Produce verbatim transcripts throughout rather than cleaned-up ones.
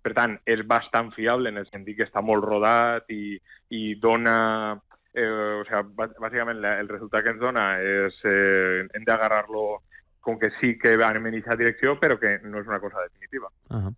Per tant, és bastant fiable en el sentit que està molt rodat i, i dona... Eh, o sigui, bàsicament el resultat que ens dona és... Eh, hem d'agarrar-lo com que sí que anem en aquesta direcció, però que no és una cosa definitiva. Uh-huh.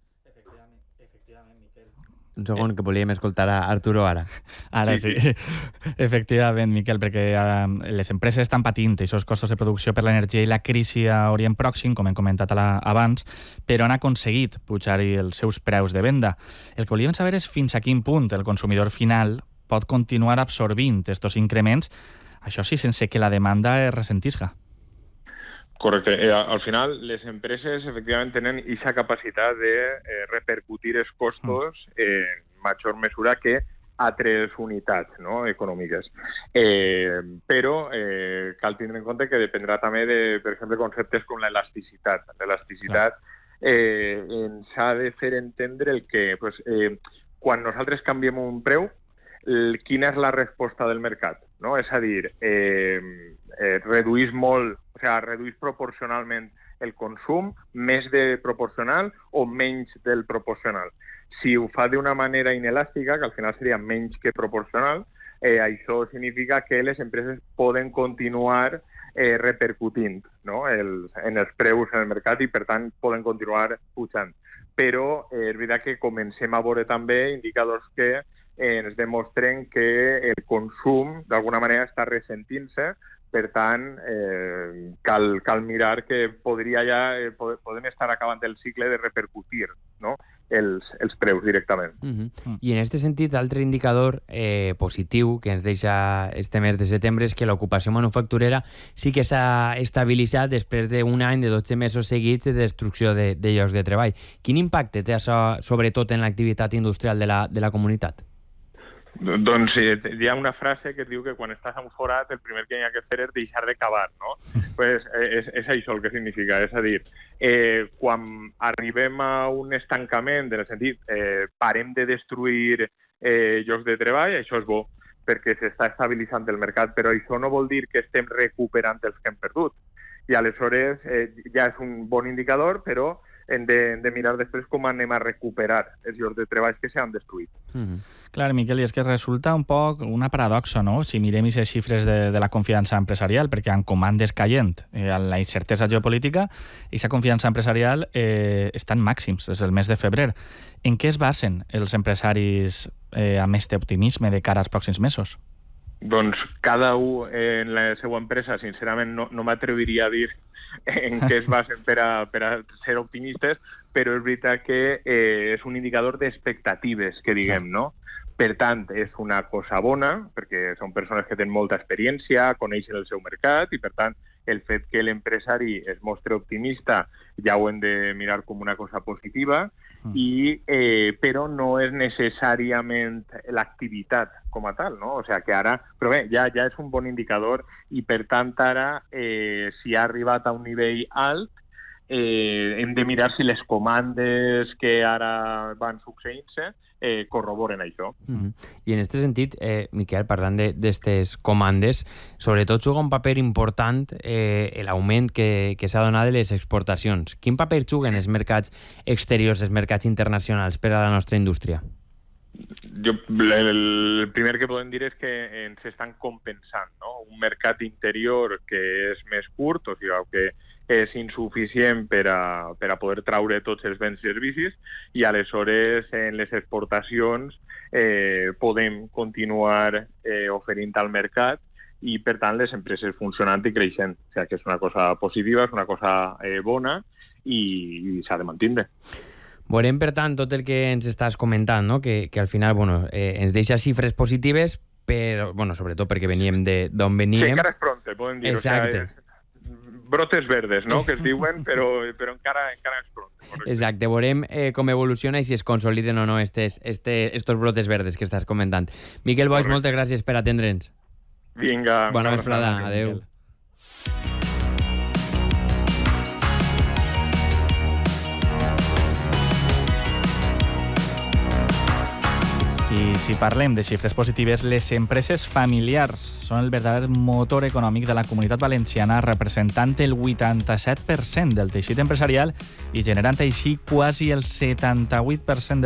Un segon, que volíem escoltar a Arturo ara. Ara sí, sí. Efectivament, Miquel, perquè eh, les empreses estan patint aquests costos de producció per l'energia i la crisi a Orient Pròxim, com hem comentat abans, però han aconseguit pujar-hi els seus preus de venda. El que volíem saber és fins a quin punt el consumidor final pot continuar absorbint aquests increments, això sí, sense que la demanda es ressentisca. Correcte. Eh, al final, les empreses, efectivament, tenen aquesta capacitat de eh, repercutir els costos en major mesura que altres unitats, no?, econòmiques. Eh, però eh, cal tindre en compte que dependrà també de, per exemple, conceptes com l'elasticitat. L'elasticitat eh, ens ha de fer entendre el que, pues, eh, quan nosaltres canviem un preu, el, quina és la resposta del mercat, no? És a dir, eh, eh, reduís molt, o sigui, reduís proporcionalment el consum, més de proporcional o menys del proporcional. Si ho fa d'una manera inelàstica, que al final seria menys que proporcional, eh, això significa que les empreses poden continuar eh, repercutint, no?, els, en els preus en el mercat i, per tant, poden continuar pujant. Però eh, és veritat que comencem a veure també indicadors que eh, ens demostren que el consum, d'alguna manera, està ressentint-se. Per tant, eh, cal, cal mirar que podria ja, eh, podem estar acabant el cicle de repercutir, no?, els, els preus directament. Uh-huh. Mm. I en aquest sentit, altre indicador eh, positiu que ens deixa este mes de setembre és que l'ocupació manufacturera sí que s'ha estabilitzat després d'un any de dotze mesos seguits de destrucció de, de llocs de treball. Quin impacte té això, sobretot en l'activitat industrial de la, de la comunitat? Doncs hi ha una frase que diu que quan estàs a un forat el primer que hi ha que fer és deixar de cavar, no? Pues és, és això el que significa, és a dir, eh, quan arribem a un estancament, en el sentit, eh, parem de destruir eh, llocs de treball, això és bo, perquè s'està estabilitzant el mercat, però això no vol dir que estem recuperant els que hem perdut. I aleshores eh, ja és un bon indicador, però hem de, hem de mirar després com anem a recuperar els llocs de treball que s'han destruït. Mm-hmm. Clar, Miquel, i és que resulta un poc una paradoxa, no?, si mirem aquestes xifres de, de la confiança empresarial, perquè amb comandes caient, eh, la incertesa geopolítica, aquesta confiança empresarial eh, estan màxims des del mes de febrer. En què es basen els empresaris eh, amb aquest optimisme de cara als pròxims mesos? Doncs cada un en la seva empresa, sincerament, no, no m'atreviria a dir en què es basen per a, per a ser optimistes, però és veritat que eh, és un indicador d'expectatives, que diguem, no? Per tant, és una cosa bona, perquè són persones que tenen molta experiència, coneixen el seu mercat, i per tant, el fet que l'empresari es mostre optimista ja ho hem de mirar com una cosa positiva, mm. i, eh, però no és necessàriament l'activitat com a tal, no? O sigui que ara, però bé, ja, ja és un bon indicador, i per tant ara, eh, si ha arribat a un nivell alt, eh, hem de mirar si les comandes que ara van succeint-se eh, corroboren això. Mm-hmm. I en aquest sentit, eh, Miquel, parlant d'aquestes comandes, sobretot juga un paper important eh, l'augment que, que s'ha donat de les exportacions. Quin paper juguen els mercats exteriors, els mercats internacionals per a la nostra indústria? Jo, el primer que podem dir és que ens estan compensant, no? Un mercat interior que és més curt, o sigui, que és insuficient per a, per a poder traure tots els béns i servicis, i aleshores en les exportacions eh, podem continuar eh, oferint al mercat, i per tant les empreses funcionant i creixent. O sigui, que és una cosa positiva, és una cosa eh, bona, i, i s'ha de mantindre. Veurem, per tant, tot el que ens estàs comentant, no? que, que al final bueno, eh, ens deixa xifres positives, però, bueno, sobretot perquè veníem d'on veníem. Sí, encara és pronte, podem dir. Exacte. O sea, brotes verdes, no?, que es diuen, però, però encara, encara és pronte. Correcte. Exacte, veurem eh, com evoluciona i si es consoliden o no estes, este, estos brotes verdes que estàs comentant. Miquel Boix, moltes gràcies per atendre'ns. Vinga. Bona vesprada, adeu. I si parlem de xifres positives, les empreses familiars són el verdader motor econòmic de la Comunitat Valenciana, representant el vuitanta-set per cent del teixit empresarial i generant així quasi el setanta-vuit per cent de